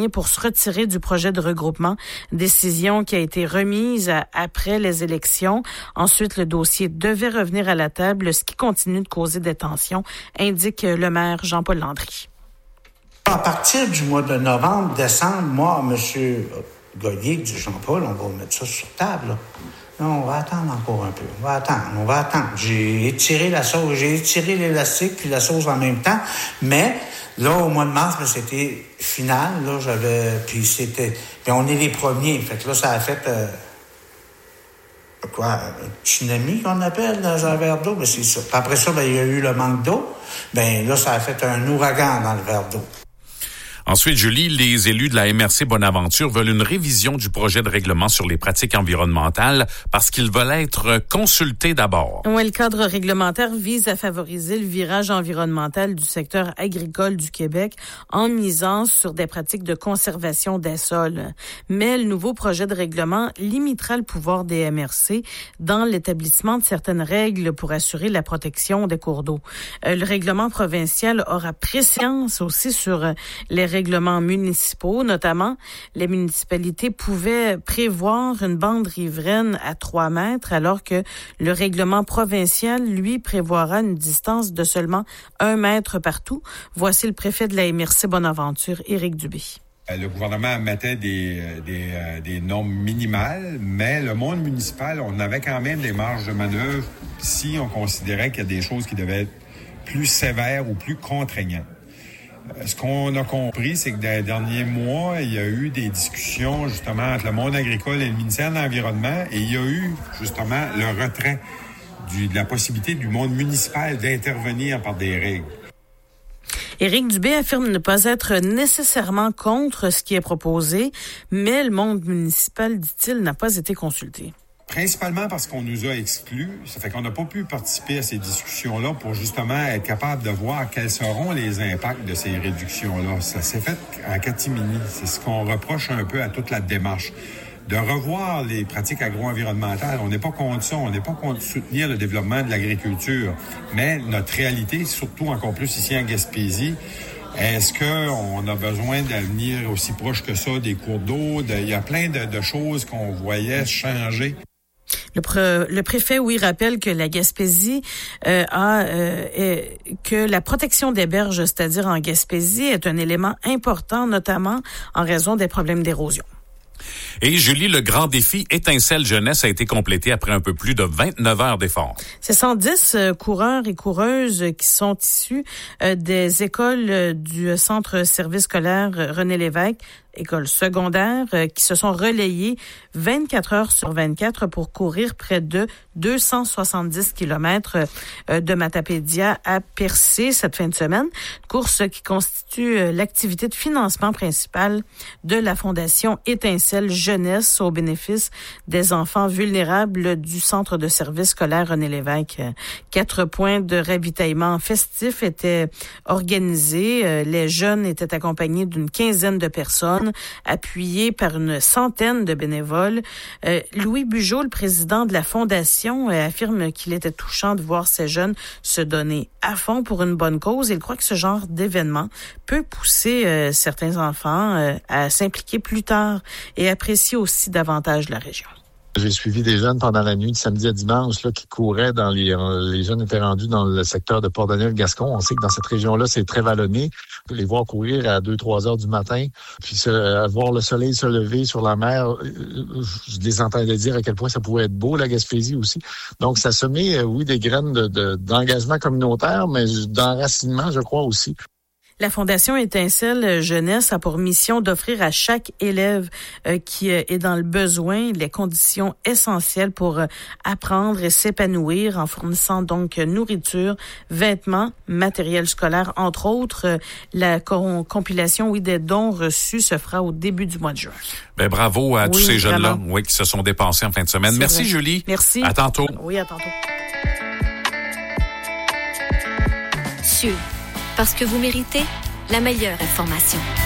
dernier pour se retirer du projet de regroupement. Décision qui a été remise après les élections. Ensuite, le dossier devait revenir à la table, ce qui continue de causer des tensions, indique le maire Jean-Paul Landry. À partir du mois de novembre, décembre, moi, M. Goyer dit Jean-Paul, on va mettre ça sur table. Là. Non, on va attendre encore un peu. On va attendre. J'ai étiré la sauce, j'ai étiré l'élastique puis la sauce en même temps. Mais là, au mois de mars, c'était final. Là, puis on est les premiers. Fait que là, ça a fait un tsunami qu'on appelle dans un verre d'eau. Ben, c'est ça. Puis après ça, il y a eu le manque d'eau. Ben là, ça a fait un ouragan dans le verre d'eau. Ensuite, Julie, les élus de la MRC Bonaventure veulent une révision du projet de règlement sur les pratiques environnementales parce qu'ils veulent être consultés d'abord. Oui, le cadre réglementaire vise à favoriser le virage environnemental du secteur agricole du Québec en misant sur des pratiques de conservation des sols. Mais le nouveau projet de règlement limitera le pouvoir des MRC dans l'établissement de certaines règles pour assurer la protection des cours d'eau. Le règlement provincial aura préséance aussi sur les règlements municipaux, notamment, les municipalités pouvaient prévoir une bande riveraine à 3 mètres, alors que le règlement provincial, lui, prévoira une distance de seulement 1 mètre partout. Voici le préfet de la MRC Bonaventure, Éric Dubé. Le gouvernement mettait des normes minimales, mais le monde municipal, on avait quand même des marges de manœuvre si on considérait qu'il y a des choses qui devaient être plus sévères ou plus contraignantes. Ce qu'on a compris, c'est que dans les derniers mois, il y a eu des discussions justement entre le monde agricole et le ministère de l'Environnement et il y a eu justement le retrait de la possibilité du monde municipal d'intervenir par des règles. Éric Dubé affirme ne pas être nécessairement contre ce qui est proposé, mais le monde municipal, dit-il, n'a pas été consulté. Principalement parce qu'on nous a exclus. Ça fait qu'on n'a pas pu participer à ces discussions-là pour justement être capable de voir quels seront les impacts de ces réductions-là. Ça s'est fait en catimini. C'est ce qu'on reproche un peu à toute la démarche. De revoir les pratiques agro-environnementales. On n'est pas contre ça. On n'est pas contre soutenir le développement de l'agriculture. Mais notre réalité, surtout encore plus ici en Gaspésie, est-ce qu'on a besoin de venir aussi proche que ça des cours d'eau? Il y a plein de choses qu'on voyait changer. Le préfet, oui, rappelle que la Gaspésie que la protection des berges, c'est-à-dire en Gaspésie, est un élément important, notamment en raison des problèmes d'érosion. Et Julie, le grand défi Étincelle Jeunesse a été complété après un peu plus de 29 heures d'efforts. C'est 110 coureurs et coureuses qui sont issus des écoles du Centre service scolaire René Lévesque, écoles secondaires, qui se sont relayées 24 heures sur 24 pour courir près de 270 kilomètres de Matapédia à Percé cette fin de semaine. Course qui constitue l'activité de financement principale de la Fondation Étincelle Jeunesse au bénéfice des enfants vulnérables du Centre de service scolaire René Lévesque. 4 points de ravitaillement festif étaient organisés. Les jeunes étaient accompagnés d'une quinzaine de personnes, appuyés par une centaine de bénévoles. Louis Bugeaud, le président de la Fondation, affirme qu'il était touchant de voir ces jeunes se donner à fond pour une bonne cause. Il croit que ce genre d'événement peut pousser certains enfants à s'impliquer plus tard et apprécier aussi davantage la région. J'ai suivi des jeunes pendant la nuit de samedi à dimanche là, qui couraient dans les jeunes étaient rendus dans le secteur de Port-Daniel-Gascon. On sait que dans cette région-là, c'est très vallonné. Les voir courir à 2-3 heures du matin, puis voir le soleil se lever sur la mer, je les entendais dire à quel point ça pouvait être beau, la Gaspésie aussi. Donc, ça semait, oui, des graines d'engagement communautaire, mais d'enracinement, je crois aussi. La Fondation Étincelle Jeunesse a pour mission d'offrir à chaque élève qui est dans le besoin les conditions essentielles pour apprendre et s'épanouir en fournissant donc nourriture, vêtements, matériel scolaire, entre autres. La compilation, oui, des dons reçus se fera au début du mois de juin. Ben bravo à tous ces jeunes-là, oui, qui se sont dépensés en fin de semaine. Merci, Julie. Merci. À tantôt. Oui, à tantôt. Parce que vous méritez la meilleure information.